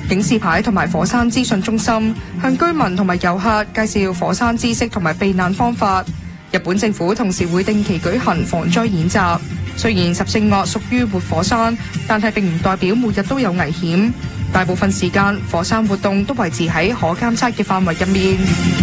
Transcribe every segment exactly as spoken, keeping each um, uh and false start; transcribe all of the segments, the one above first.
警示牌同埋火山資訊中心向居民同埋遊客介紹火山知識同埋避難方法。日本政府同時會定期舉行防災演習。雖然十勝岳屬於活火山，但係並唔代表每日都有危險。大部分時間，火山活動都維持喺可監測嘅範圍入面。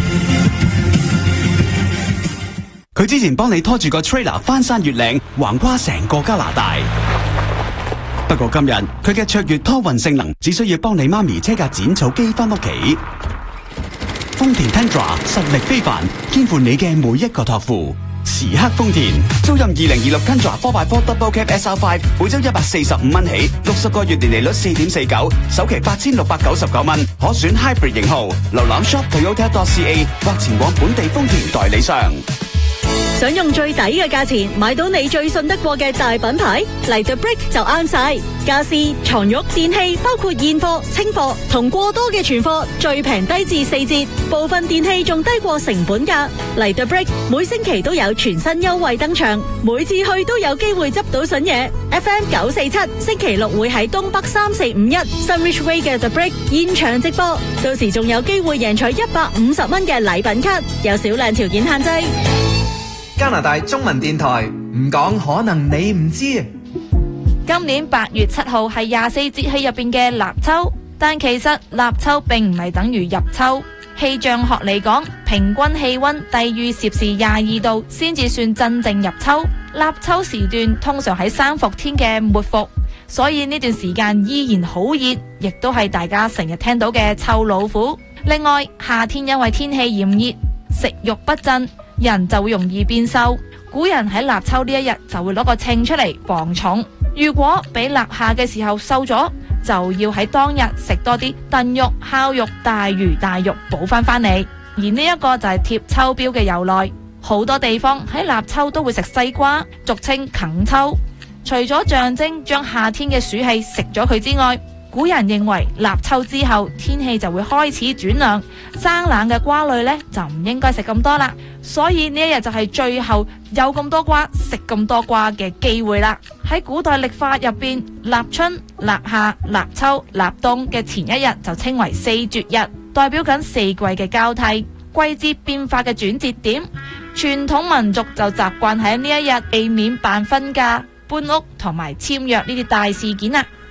佢之前幫你拖住個 trailer 翻山越嶺，橫跨成個加拿大。不過今日佢嘅卓越拖運性能，只需要幫你媽咪車架剪草機翻屋企。豐田 Tundra 實力非凡，肩負你嘅每一個託付。時刻豐田，租任二零二六 Tundra 四 by 四 Double Cab S R 五，每周一百四十五蚊起，六十個月年利率四點四九，首期八千六百九十九蚊，可選 Hybrid 型號。瀏覽 shop toyota dot c a 或前往本地豐田代理商。 想用最抵嘅價錢買到你最信得過嘅大品牌，嚟 The Brick 就啱晒。家私、床褥、電器，包括現貨、清貨同過多嘅存貨，最平低至四折，部分電器仲低過成本價。嚟 The Brick 每星期都有全新優惠登場，每次去都有機會執到筍嘢。F M 九四七星期六會喺東北三四五一 Sunridge Way 嘅 The Brick 現場直播，到時仲有機會贏取一百五十蚊嘅禮品卡，有少量條件限制。 加拿大中文電台唔講，可能你唔知。 今年八月七號係廿四節氣入邊嘅立秋，但其實立秋並唔係等於入秋。氣象學嚟講，平均氣溫低於攝氏廿二度先至算真正入秋。立秋時段通常喺三伏天嘅末伏，所以呢段時間依然好熱，亦都係大家成日聽到嘅臭老虎。另外，夏天因為天氣炎熱，食欲不振，人就會容易變瘦。古人喺立秋呢一日就會攞個秤出嚟磅重，如果比立夏嘅時候瘦咗，就要喺當日食多啲燉肉、烤肉、大魚大肉補翻翻嚟。而呢一個就係貼秋膘嘅由來。好多地方喺立秋都會食西瓜，俗稱啃秋。除咗象徵將夏天嘅暑氣食咗佢之外，古人認為立秋之後天氣就會開始轉涼，生冷嘅瓜類呢就唔應該食咁多啦。所以呢一日就係最後有咁多瓜食咁多瓜嘅機會啦。喺古代曆法入邊，立春、立夏、立秋、立冬嘅前一日就稱為四絕日，代表緊四季嘅交替、季節變化嘅轉折點。傳統民族就習慣喺呢一日避免辦婚嫁、搬屋同埋簽約呢啲大事件啊。